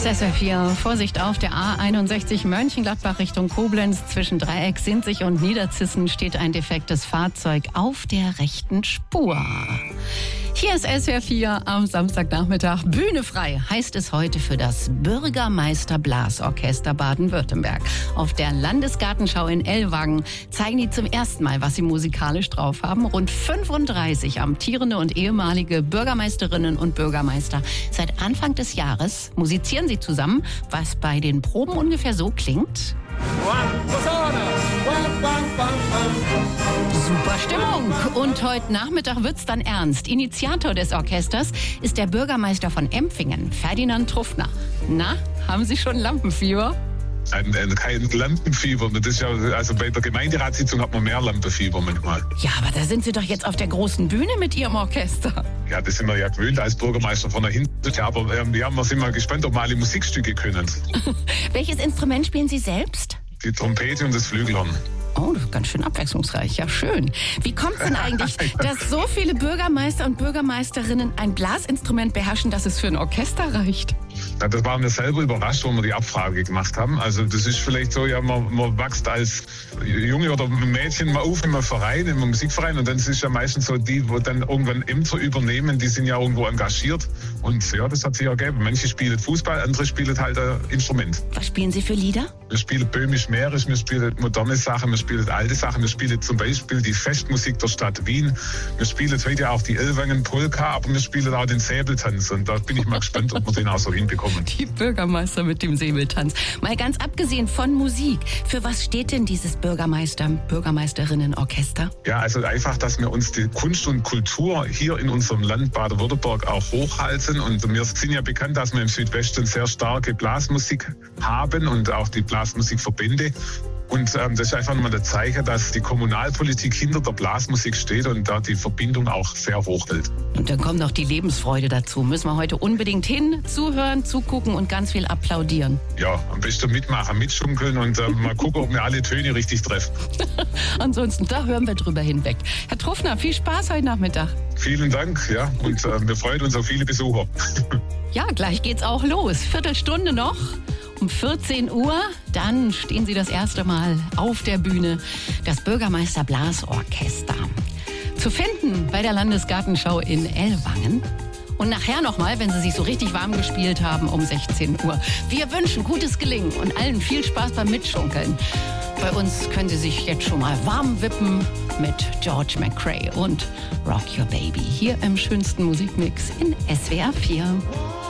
ist SWR4. Vorsicht auf der A61 Mönchengladbach Richtung Koblenz. Zwischen Dreieck, Sinzig und Niederzissen steht ein defektes Fahrzeug auf der rechten Spur. Hier ist SWR4 am Samstagnachmittag. Bühne frei heißt es heute für das Bürgermeister-Blasorchester Baden-Württemberg. Auf der Landesgartenschau in Ellwangen zeigen die zum ersten Mal, was sie musikalisch drauf haben. Rund 35 amtierende und ehemalige Bürgermeisterinnen und Bürgermeister. Seit Anfang des Jahres musizieren sie zusammen, was bei den Proben ungefähr so klingt. Super Stimmung. Und heute Nachmittag wird's dann ernst. Initiator des Orchesters ist der Bürgermeister von Empfingen, Ferdinand Truffner. Na, haben Sie schon Lampenfieber? Kein Lampenfieber. Das ist ja, also bei der Gemeinderatssitzung hat man mehr Lampenfieber manchmal. Ja, aber da sind Sie doch jetzt auf der großen Bühne mit Ihrem Orchester. Ja, das sind wir ja gewöhnt als Bürgermeister von der Hintertür. Aber wir sind mal gespannt, ob wir alle Musikstücke können. Welches Instrument spielen Sie selbst? Die Trompete und das Flügelhorn. Oh, das ist ganz schön abwechslungsreich. Ja, schön. Wie kommt es denn eigentlich, dass so viele Bürgermeister und Bürgermeisterinnen ein Blasinstrument beherrschen, dass es für ein Orchester reicht? Ja, das waren wir selber überrascht, wo wir die Abfrage gemacht haben. Also das ist vielleicht so, ja, man wächst als Junge oder Mädchen mal auf in einem Verein, in einem Musikverein, und dann ist es ja meistens so, die, wo dann irgendwann Ämter übernehmen, die sind ja irgendwo engagiert. Und ja, das hat sich ergeben. Manche spielen Fußball, andere spielen halt ein Instrument. Was spielen Sie für Lieder? Wir spielen böhmisch-mährisch, wir spielen moderne Sachen, wir spielen alte Sachen, wir spielen zum Beispiel die Festmusik der Stadt Wien. Wir spielen heute auch die Ellwangen-Polka, aber wir spielen auch den Säbeltanz. Und da bin ich mal gespannt, ob wir den auch so hinbekommen. Die Bürgermeister mit dem Säbeltanz. Mal ganz abgesehen von Musik, für was steht denn dieses Bürgermeisterinnen-Orchester? Ja, also einfach, dass wir uns die Kunst und Kultur hier in unserem Land Baden-Württemberg auch hochhalten. Und wir sind ja bekannt, dass wir im Südwesten sehr starke Blasmusik haben und auch die Blasmusikverbände. Und das ist einfach nochmal das Zeichen, dass die Kommunalpolitik hinter der Blasmusik steht und da die Verbindung auch sehr hoch hält. Und dann kommt noch die Lebensfreude dazu. Müssen wir heute unbedingt hin, zuhören, zugucken und ganz viel applaudieren. Ja, am besten mitmachen, mitschunkeln und mal gucken, ob wir alle Töne richtig treffen. Ansonsten, da hören wir drüber hinweg. Herr Truffner, viel Spaß heute Nachmittag. Vielen Dank, ja, und wir freuen uns auf viele Besucher. Ja, gleich geht's auch los. Viertelstunde noch. Um 14 Uhr, dann stehen Sie das erste Mal auf der Bühne, das Bürgermeister-Blasorchester. Zu finden bei der Landesgartenschau in Ellwangen. Und nachher nochmal, wenn Sie sich so richtig warm gespielt haben, um 16 Uhr. Wir wünschen gutes Gelingen und allen viel Spaß beim Mitschunkeln. Bei uns können Sie sich jetzt schon mal warm wippen mit George McRae und Rock Your Baby hier im schönsten Musikmix in SWR 4.